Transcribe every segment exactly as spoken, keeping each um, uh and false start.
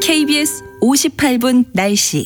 케이비에스 오십팔 분 날씨.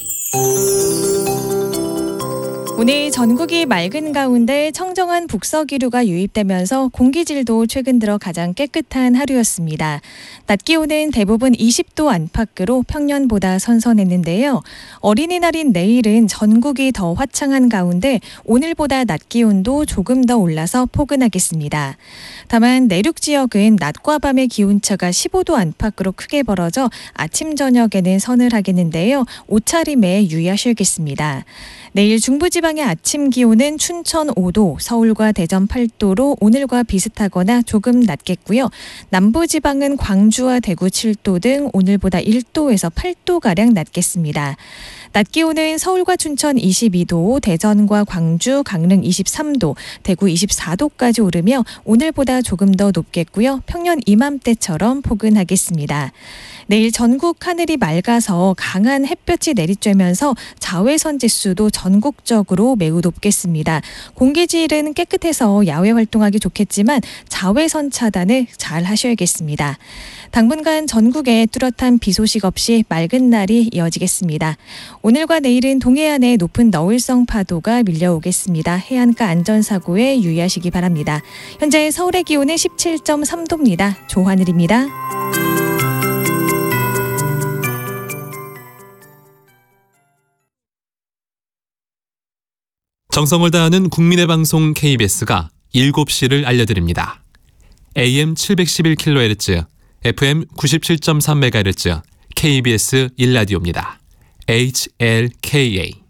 오늘 전국이 맑은 가운데 청정한 북서기류가 유입되면서 공기질도 최근 들어 가장 깨끗한 하루였습니다. 낮 기온은 대부분 이십 도 안팎으로 평년보다 선선했는데요. 어린이날인 내일은 전국이 더 화창한 가운데 오늘보다 낮 기온도 조금 더 올라서 포근하겠습니다. 다만 내륙 지역은 낮과 밤의 기온차가 십오 도 안팎으로 크게 벌어져 아침 저녁에는 서늘하겠는데요. 옷차림에 유의하셔야겠습니다. 내일 중부지방의 아침 기온은 춘천 오 도, 서울과 대전 팔 도로 오늘과 비슷하거나 조금 낮겠고요. 남부지방은 광주와 대구 칠 도 등 오늘보다 일 도에서 팔 도가량 낮겠습니다. 낮 기온은 서울과 춘천 이십이 도, 대전과 광주, 강릉 이십삼 도, 대구 이십사 도까지 오르며 오늘보다 조금 더 높겠고요. 평년 이맘때처럼 포근하겠습니다. 내일 전국 하늘이 맑아서 강한 햇볕이 내리쬐면서 자외선 지수도 전국적으로 매우 높겠습니다. 공기질은 깨끗해서 야외 활동하기 좋겠지만 자외선 차단을 잘 하셔야겠습니다. 당분간 전국에 뚜렷한 비 소식 없이 맑은 날이 이어지겠습니다. 오늘과 내일은 동해안에 높은 너울성 파도가 밀려오겠습니다. 해안가 안전사고에 유의하시기 바랍니다. 현재 서울의 기온은 십칠 점 삼 도입니다. 조하늘입니다. 정성을 다하는 국민의 방송 케이비에스가 일곱 시를 알려드립니다. 에이엠 칠백십일 킬로헤르츠, 에프엠 구십칠 점 삼 메가헤르츠, 케이비에스 일 라디오입니다. 에이치엘케이에이